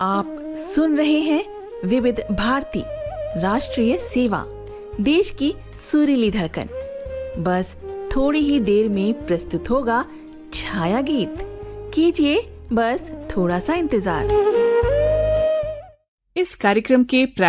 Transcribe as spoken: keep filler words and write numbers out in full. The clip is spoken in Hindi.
आप सुन रहे हैं विविध भारती राष्ट्रीय सेवा, देश की सुरीली धड़कन। बस थोड़ी ही देर में प्रस्तुत होगा छाया गीत। कीजिए बस थोड़ा सा इंतजार। इस कार्यक्रम के